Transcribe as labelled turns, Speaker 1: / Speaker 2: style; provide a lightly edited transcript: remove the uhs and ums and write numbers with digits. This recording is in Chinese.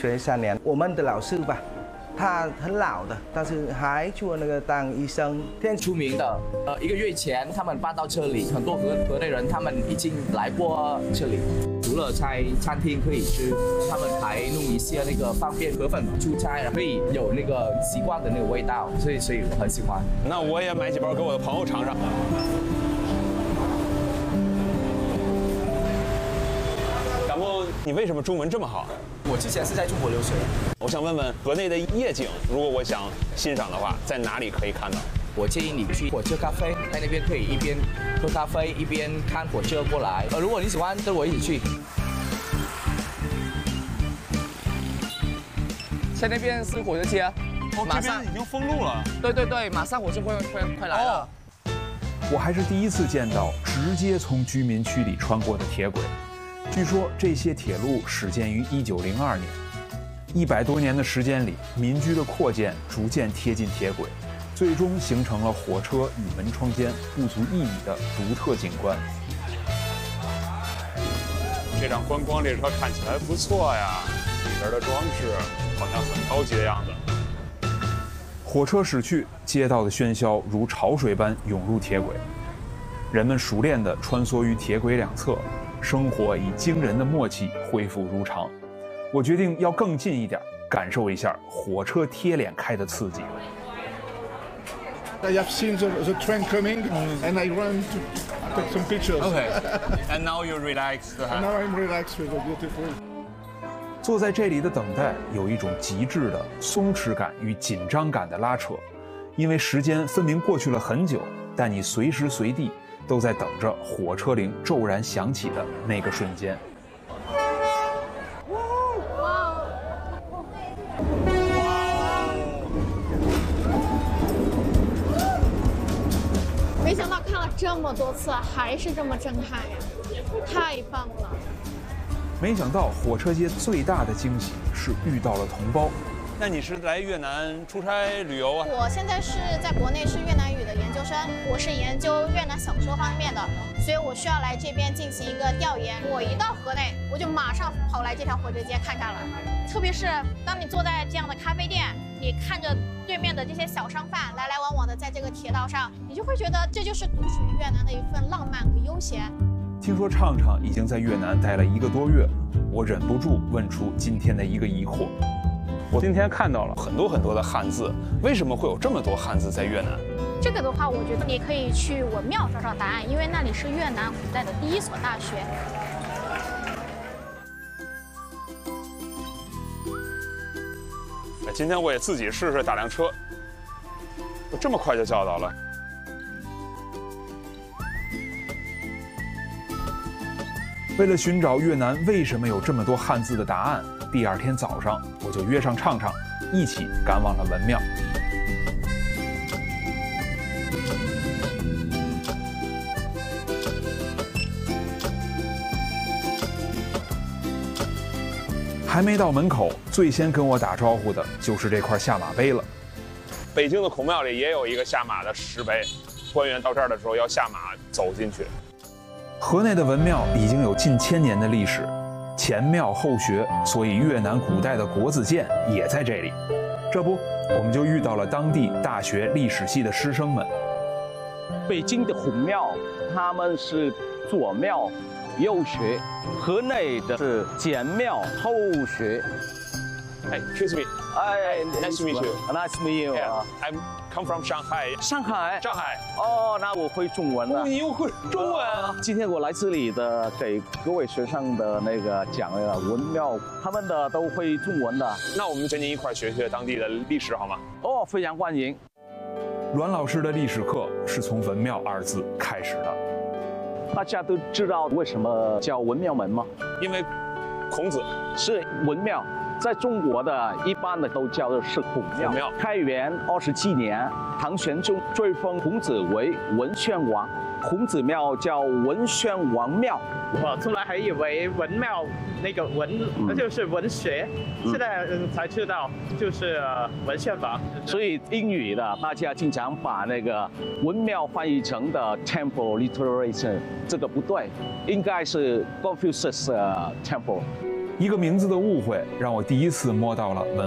Speaker 1: 学3年。我们的老师吧，他很老的，但是还做那个当医生。
Speaker 2: 出名的，1个月前他们搬到这里，很多河内人他们已经来过这里。除了在餐厅可以吃，他们还弄一些那个方便河粉出差，可以有那个习惯的那个味道，所以我很喜欢。
Speaker 3: 那我也买几包给我的朋友尝尝。感冒，你为什么中文这么好？
Speaker 2: 我之前是在中国留学。
Speaker 3: 我想问问河内的夜景，如果我想欣赏的话，在哪里可以看到？
Speaker 2: 我建议你去火车咖啡，在那边可以一边喝咖啡一边看火车过来。如果你喜欢，跟我一起去。在那边是火车街，
Speaker 3: 马上已经封路了。
Speaker 2: 对，马上火车快来了。
Speaker 4: 我还是第一次见到直接从居民区里穿过的铁轨。据说这些铁路始建于1902年，100多年的时间里，民居的扩建逐渐贴近铁轨。最终形成了火车与门窗间不足1米的独特景观。
Speaker 3: 这辆观光列车看起来不错呀，里边的装饰好像很高级的样子。
Speaker 4: 火车驶去，街道的喧嚣如潮水般涌入铁轨，人们熟练地穿梭于铁轨两侧，生活以惊人的默契恢复如常。我决定要更近一点，感受一下火车贴脸开的刺激。
Speaker 5: I have seen the train coming, and I run to take some pictures.
Speaker 3: Okay. And now you're relaxed.
Speaker 5: And now I'm relaxed with the beautiful.
Speaker 4: 坐在这里的等待有一种极致的松弛感与紧张感的拉扯，因为时间分明过去了很久，但你随时随地都在等着火车铃骤然响起的那个瞬间。
Speaker 6: 没想到看了这么多次，还是这么震撼呀！太棒了！
Speaker 4: 没想到火车街最大的惊喜是遇到了同胞。
Speaker 3: 那你是来越南出差旅游啊？
Speaker 6: 我现在是在国内是越南语的研究生，我是研究越南小说方面的，所以我需要来这边进行一个调研。我一到河内，我就马上跑来这条火车街看看了。特别是当你坐在这样的咖啡店，你看着对面的这些小商贩来来往往的在这个铁道上，你就会觉得这就是独属于越南的一份浪漫和悠闲。
Speaker 4: 听说畅畅已经在越南待了1个多月，我忍不住问出今天的一个疑惑。
Speaker 3: 我今天看到了很多的汉字，为什么会有这么多汉字在越南？
Speaker 6: 这个的话，我觉得你可以去文庙找找答案，因为那里是越南古代的第1所大学。
Speaker 3: 今天我也自己试试打辆车，我这么快就叫到了。
Speaker 4: 为了寻找越南为什么有这么多汉字的答案，第2天早上我就约上畅畅，一起赶往了文庙。还没到门口，最先跟我打招呼的就是这块下马碑了。
Speaker 3: 北京的孔庙里也有一个下马的石碑，官员到这儿的时候要下马走进去。
Speaker 4: 河内的文庙已经有近1000年的历史，前庙后学，所以越南古代的国子监也在这里。这不，我们就遇到了当地大学历史系的师生们。
Speaker 7: 北京的孔庙，他们是左庙右学，河内的是前庙后学。
Speaker 3: Hey, excuse me. Nice to meet you.
Speaker 7: Nice to meet you.
Speaker 3: Yeah, I'm come from Shanghai.
Speaker 7: 上海。
Speaker 3: 上海。
Speaker 7: 哦，那我会中文了。
Speaker 3: 你又会中文？
Speaker 7: 今天我来这里的，给各位学生的那个讲文庙，他们的都会中文的。
Speaker 3: 那我们跟您一块学学当地的历史好吗？
Speaker 7: 哦，非常欢迎。
Speaker 4: 阮老师的历史课是从文庙2字开始的。
Speaker 7: 大家都知道为什么叫文庙门吗？
Speaker 3: 因为孔子
Speaker 7: 是文庙。在中国的一般的都叫的是孔庙。开元27年，唐玄宗追封孔子为文宣王，孔子庙叫文宣王庙。
Speaker 8: 我从来还以为文庙那个文就是文学，现在才知道就是文宣王。
Speaker 7: 所以英语的大家经常把那个文庙翻译成的 temple literature， 这个不对，应该是 Confucius temple。
Speaker 4: 一个名字的误会，让我第一次摸到了文